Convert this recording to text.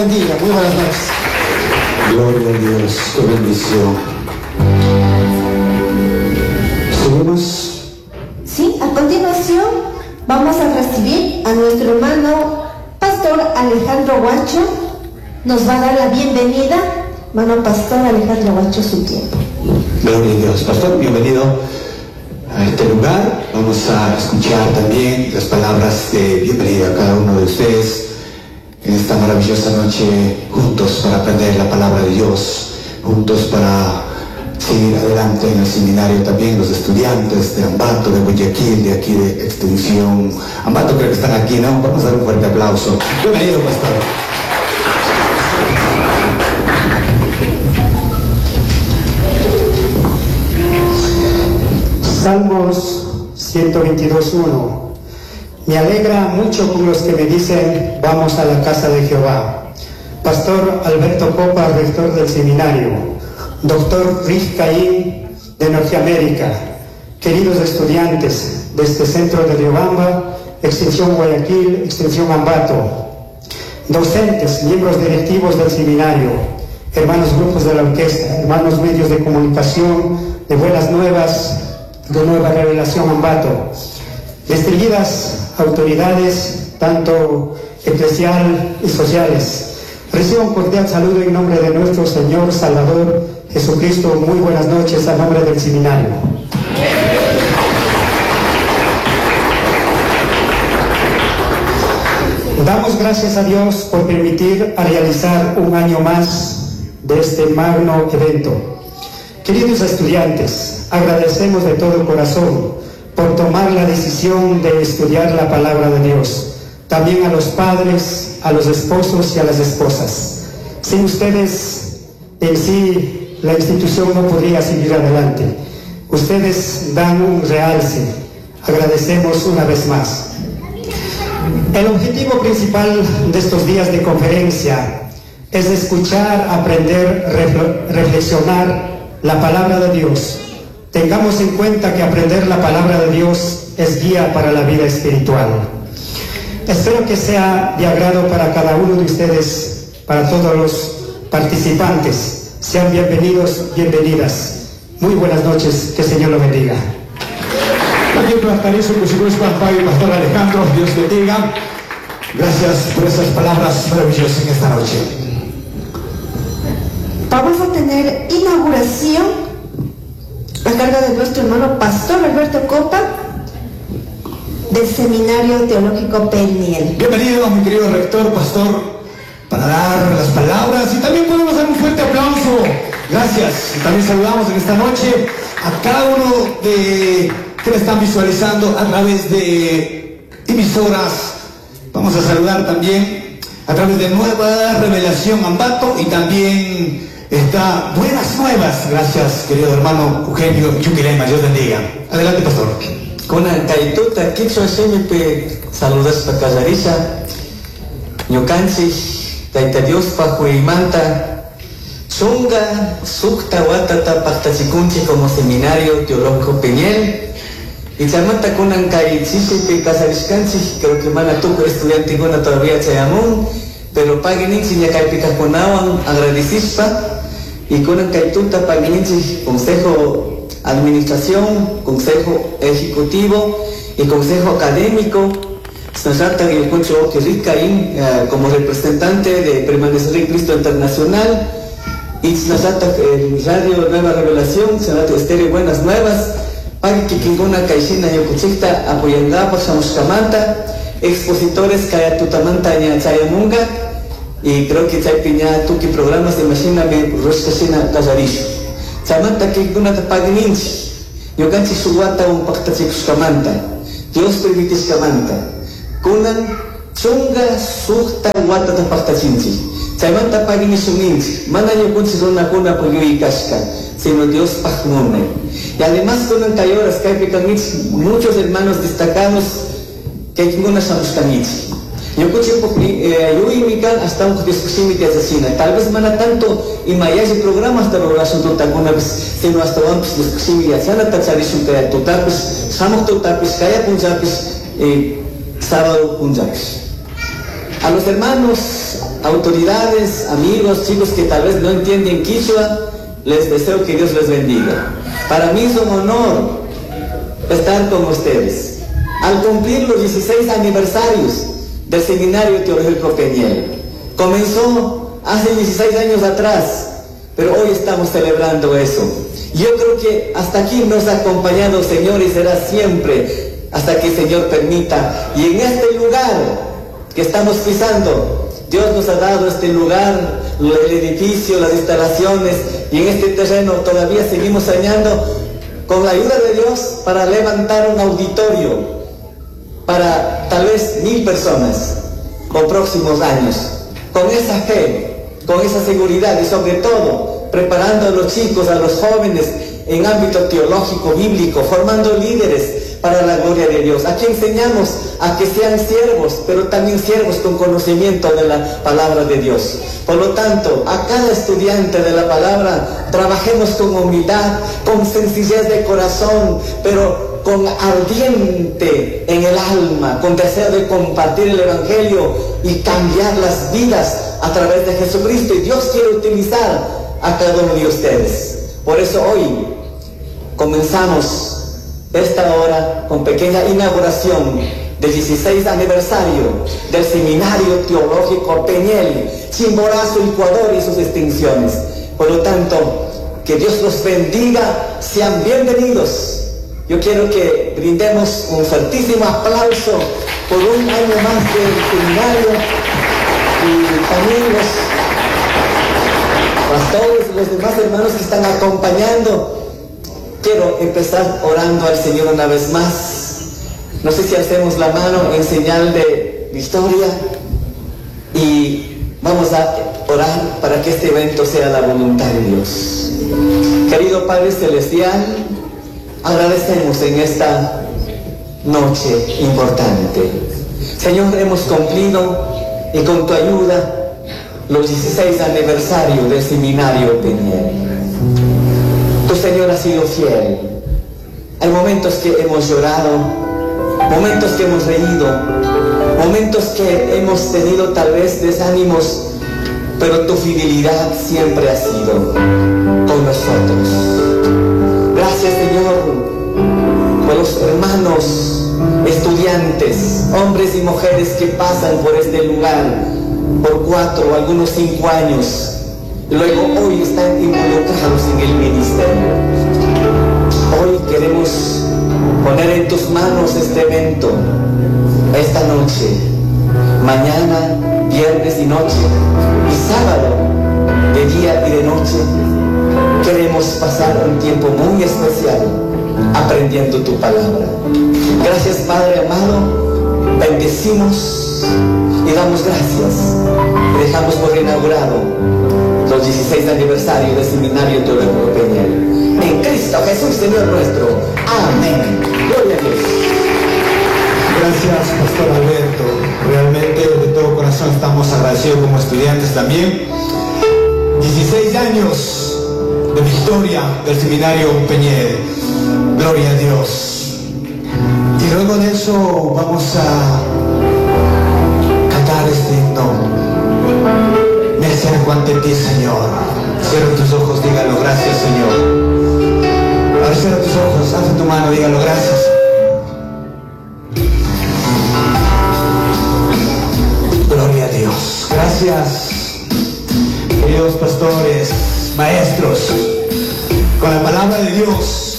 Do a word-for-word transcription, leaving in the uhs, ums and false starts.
bendiga. Muy buenas noches. Gloria a Dios, qué bendición. ¿Seguimos? Sí, a continuación vamos a recibir a nuestro hermano Pastor Alejandro Huacho. Nos va a dar la bienvenida. Hermano Pastor Alejandro Huacho, su tiempo. Gloria a Dios. Pastor, bienvenido a este lugar. Vamos a escuchar también las palabras de bienvenida a cada uno de ustedes en esta maravillosa noche, juntos para aprender la palabra de Dios, juntos para seguir adelante en el seminario. También los estudiantes de Ambato, de Guayaquil, de aquí de Extensión Ambato, creo que están aquí, ¿no? Vamos a dar un fuerte aplauso. Bienvenido, Pastor. Salmos ciento veintidós, uno. Me alegra mucho con los que me dicen, vamos a la casa de Jehová. Pastor Alberto Copa, rector del seminario. Doctor Rick Caín, de Norteamérica. Queridos estudiantes de este centro de Riobamba, Extensión Guayaquil, Extensión Ambato. Docentes, miembros directivos del seminario. Hermanos grupos de la orquesta, hermanos medios de comunicación, de Buenas Nuevas, de Nueva Revelación Ambato. Distinguidas autoridades, tanto eclesial y sociales, recibo un cordial saludo en nombre de nuestro Señor Salvador Jesucristo. Muy buenas noches a nombre del seminario. Damos gracias a Dios por permitir a realizar un año más de este magno evento. Queridos estudiantes, agradecemos de todo corazón por tomar la decisión de estudiar la palabra de Dios. También a los padres, a los esposos y a las esposas. Sin ustedes, en sí, la institución no podría seguir adelante. Ustedes dan un realce. Agradecemos una vez más. El objetivo principal de estos días de conferencia es escuchar, aprender, reflexionar la palabra de Dios. Tengamos en cuenta que aprender la palabra de Dios es guía para la vida espiritual. Espero que sea de agrado para cada uno de ustedes, para todos los participantes. Sean bienvenidos, bienvenidas. Muy buenas noches, que el Señor lo bendiga. Pastor Alejandro, Dios bendiga. Gracias por esas palabras maravillosas en esta noche. Vamos a tener inauguración a cargo de nuestro hermano Pastor Alberto Copa del Seminario Teológico Peniel. Bienvenido, mi querido rector, pastor, para dar las palabras, y también podemos dar un fuerte aplauso. Gracias. Y también saludamos en esta noche a cada uno de que me están visualizando a través de emisoras. Vamos a saludar también a través de Nueva Revelación Ambato, y también está Buenas Nuevas. Gracias, querido hermano Eugenio Yuquilema. Dios bendiga. Adelante, pastor. Con Caituta, Kicho Shemipe, saludos para Casarisha, Ñocansi, Taita Dios pa Huimanta, Chunga, Sukta, Watata, Pactachicunchi como Seminario Teológico Peniel, y Chamata con Caichishipe, Casariscanchi, creo que mana tú estudiante con todavía Chayamón, pero Paguininchi, Yacaipita Conawan, agradecispa, y con Caituta, Paguininchi, Consejo Administración, Consejo Ejecutivo y Consejo Académico. Snazata y el Concho Okirikain como representante de Permanecer en Cristo Internacional, y Snazata el Radio Nueva Revelación, Snazata Estéreo Buenas Nuevas, Pagi Kikingona Kaishina Yokuchikta, Apoyangapa Shamushkamanta, expositores Kayatutamanta Chayamunga, y creo que Chaypiña Tuki programas de Machina me Roshkashina Kazarisho. Chamanta Kikuna Tapagininchi, Yoganchi Suwata un Pactachikushkamanta, Dios permitishkamanta. Kunan chunga sukta wata tapactachinchi. Chaymanta pagini suminchi. Mana yokunchi rona kuna puyui kashka, sino Dios pagmone. Y además kunan kayoras kaipikanich, muchos hermanos destacados que kinguna shamushkanichi. Yokuchi yui mikan hasta un discusión de asesina. Tal vez mana tanto y mayaji programas hasta lo asunto taguna vez, sino hasta un discusión de asana tacharishun kaya tutapis, samuk tutapis kaya punjapis. Sábado Punjabis. A los hermanos autoridades, amigos, chicos que tal vez no entienden quichua, les deseo que Dios les bendiga. Para mí es un honor estar con ustedes. Al cumplir los dieciséis aniversarios del Seminario Teológico Peñel, comenzó hace dieciséis años atrás, pero hoy estamos celebrando eso. Yo creo que hasta aquí nos ha acompañado el Señor y será siempre hasta que el Señor permita. Y en este lugar que estamos pisando, Dios nos ha dado este lugar, el edificio, las instalaciones, y en este terreno todavía seguimos soñando con la ayuda de Dios para levantar un auditorio para tal vez mil personas por próximos años, con esa fe, con esa seguridad y sobre todo preparando a los chicos, a los jóvenes en ámbito teológico, bíblico, formando líderes para la gloria de Dios. Aquí enseñamos a que sean siervos, pero también siervos con conocimiento de la palabra de Dios. Por lo tanto, a cada estudiante de la palabra, trabajemos con humildad, con sencillez de corazón, pero con ardiente en el alma, con deseo de compartir el Evangelio y cambiar las vidas a través de Jesucristo. Y Dios quiere utilizar a cada uno de ustedes. Por eso hoy comenzamos esta hora con pequeña inauguración del dieciséis aniversario del Seminario Teológico Peñel, Chimborazo, Ecuador y sus extensiones. Por lo tanto, que Dios los bendiga, sean bienvenidos. Yo quiero que brindemos un fuertísimo aplauso por un año más del seminario, y también los pastores y los demás hermanos que están acompañando. Quiero empezar orando al Señor una vez más. No sé si hacemos la mano en señal de victoria y vamos a orar para que este evento sea la voluntad de Dios. Querido Padre Celestial, agradecemos en esta noche importante. Señor, hemos cumplido y con tu ayuda los dieciséis aniversarios del Seminario Peñel. Tu Señor ha sido fiel. Hay momentos que hemos llorado, momentos que hemos reído, momentos que hemos tenido tal vez desánimos, pero tu fidelidad siempre ha sido con nosotros. Gracias, Señor, por los hermanos, estudiantes, hombres y mujeres que pasan por este lugar por cuatro o algunos cinco años. Luego hoy están involucrados en el ministerio. Hoy queremos poner en tus manos este evento, esta noche, mañana, viernes y noche, y sábado, de día y de noche. Queremos pasar un tiempo muy especial aprendiendo tu palabra. Gracias, Padre amado. Bendecimos y damos gracias. Y dejamos por inaugurado los dieciséis aniversarios del Seminario Teológico Peñel. En Cristo Jesús, Señor nuestro. Amén. Gloria a Dios. Gracias, Pastor Alberto. Realmente de todo corazón estamos agradecidos como estudiantes también. dieciséis años de victoria del Seminario Peñel. Gloria a Dios. Y luego de eso vamos a cantar este himno. Me acerco ante ti, Señor. Cierra tus ojos, dígalo, gracias, Señor. Ahora cierra tus ojos, alza tu mano, dígalo, gracias. Gloria a Dios. Gracias, queridos pastores, maestros. Con la palabra de Dios